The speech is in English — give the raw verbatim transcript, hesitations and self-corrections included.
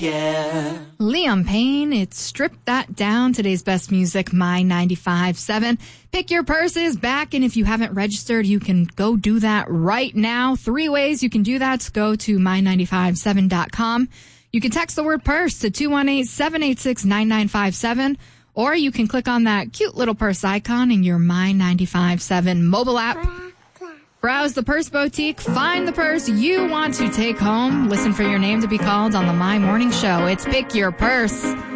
yeah. Liam Payne, it's Strip That Down. Today's best music, My ninety-five point seven. Pick Your Purse is back, and if you haven't registered, you can go do that right now. Three ways you can do that. Go to my ninety-five seven dot com. You can text the word purse to two one eight, seven eight six, nine nine five seven, or you can click on that cute little purse icon in your My ninety-five point seven mobile app. Browse the Purse Boutique, find the purse you want to take home. Listen for your name to be called on the My Morning Show. It's Pick Your Purse.